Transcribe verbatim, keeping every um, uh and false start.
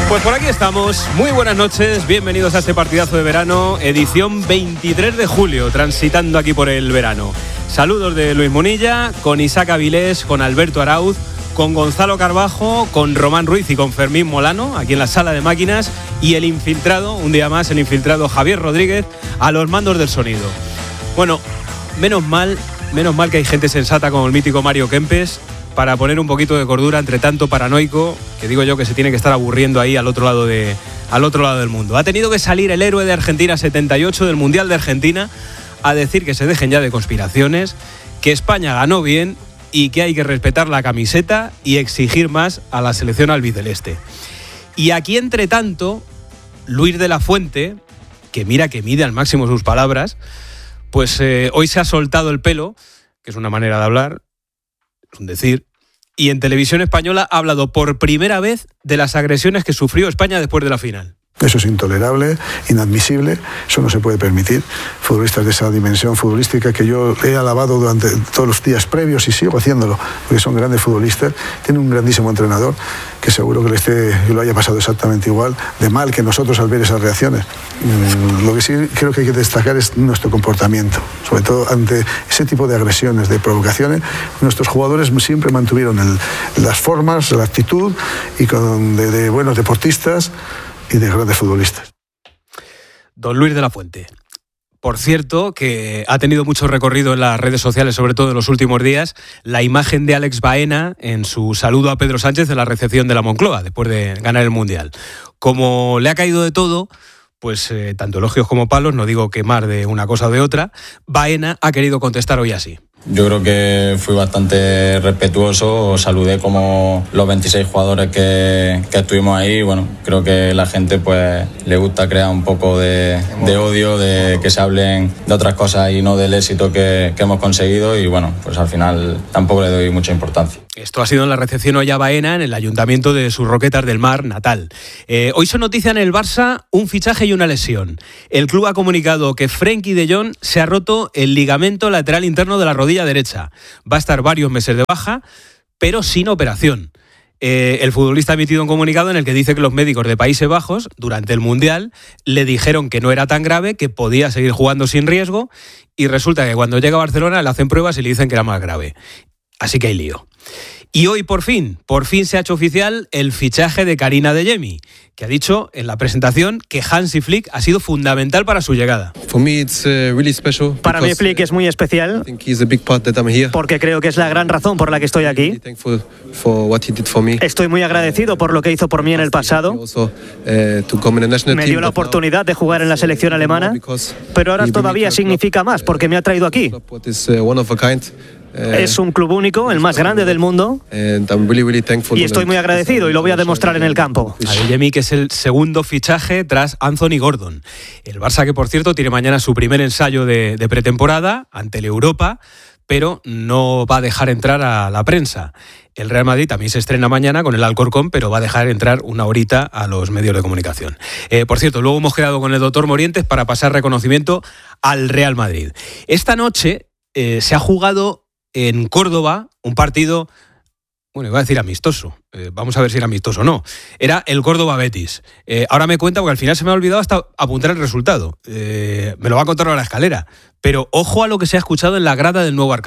Pues por aquí estamos, muy buenas noches, bienvenidos a este partidazo de verano, edición veintitrés de julio, transitando aquí por el verano. Saludos de Luis Munilla, con Isaac Avilés, con Alberto Arauz, con Gonzalo Carbajo, con Román Ruiz y con Fermín Molano, aquí en la sala de máquinas, y el infiltrado, un día más, el infiltrado Javier Rodríguez, a los mandos del sonido. Bueno, menos mal, menos mal que hay gente sensata como el mítico Mario Kempes, para poner un poquito de cordura entre tanto paranoico, que digo yo que se tiene que estar aburriendo ahí al otro lado de, al otro lado del mundo. Ha tenido que salir el héroe de Argentina setenta y ocho del Mundial de Argentina a decir que se dejen ya de conspiraciones, que España ganó bien y que hay que respetar la camiseta y exigir más a la selección albiceleste. Y aquí, entre tanto, Luis de la Fuente, que mira que mide al máximo sus palabras, pues eh, hoy se ha soltado el pelo, que es una manera de hablar, es un decir, y en Televisión Española ha hablado por primera vez de las agresiones que sufrió España después de la final. Eso es intolerable, inadmisible, eso no se puede permitir. Futbolistas de esa dimensión futbolística que yo he alabado durante todos los días previos y sigo haciéndolo, porque son grandes futbolistas, tienen un grandísimo entrenador que seguro que le esté, lo haya pasado exactamente igual de mal que nosotros al ver esas reacciones. Lo que sí creo que hay que destacar es nuestro comportamiento, sobre todo ante ese tipo de agresiones, de provocaciones. Nuestros jugadores siempre mantuvieron el, las formas, la actitud y con, de, de buenos deportistas y de grandes futbolistas. Don Luis de la Fuente. Por cierto, que ha tenido mucho recorrido en las redes sociales, sobre todo en los últimos días, la imagen de Alex Baena en su saludo a Pedro Sánchez en la recepción de la Moncloa, después de ganar el Mundial. Como le ha caído de todo, pues eh, tanto elogios como palos, no digo que más de una cosa o de otra, Baena ha querido contestar hoy así. Yo creo que fui bastante respetuoso, saludé como los veintiséis jugadores que, que estuvimos ahí. Bueno, creo que la gente pues le gusta crear un poco de, de odio, de que se hablen de otras cosas y no del éxito que, que hemos conseguido, y bueno, pues al final tampoco le doy mucha importancia. Esto ha sido en la recepción hoy a Baena en el Ayuntamiento de sus Roquetas del Mar natal. Eh, hoy son noticia en el Barça un fichaje y una lesión. El club ha comunicado que Frenkie de Jong se ha roto el ligamento lateral interno de la rodilla derecha. Va a estar varios meses de baja, pero sin operación. Eh, el futbolista ha emitido un comunicado en el que dice que los médicos de Países Bajos, durante el Mundial, le dijeron que no era tan grave, que podía seguir jugando sin riesgo, y resulta que cuando llega a Barcelona le hacen pruebas y le dicen que era más grave. Así que hay lío. Y hoy por fin, por fin se ha hecho oficial el fichaje de Karim Adeyemi, que ha dicho en la presentación que Hansi Flick ha sido fundamental para su llegada. Para mí Flick es muy especial porque creo que es la gran razón por la que estoy aquí. Estoy muy agradecido por lo que hizo por mí en el pasado. Me dio la oportunidad de jugar en la selección alemana, pero ahora todavía significa más porque me ha traído aquí. Es un club único, el más grande del mundo, y estoy muy agradecido y lo voy a demostrar en el campo. Adeyemi, que es el segundo fichaje tras Anthony Gordon. El Barça, que por cierto tiene mañana su primer ensayo de, de pretemporada ante el Europa, pero no va a dejar entrar a la prensa. El Real Madrid también se estrena mañana con el Alcorcón, pero va a dejar entrar una horita a los medios de comunicación. Eh, por cierto, luego hemos quedado con el doctor Morientes para pasar reconocimiento al Real Madrid. Esta noche eh, se ha jugado en Córdoba un partido, bueno, iba a decir amistoso, eh, vamos a ver si era amistoso o no, era el Córdoba-Betis. Eh, ahora me cuenta, porque al final se me ha olvidado hasta apuntar el resultado, eh, me lo va a contar a la escalera, pero ojo a lo que se ha escuchado en la grada del nuevo Arcángel.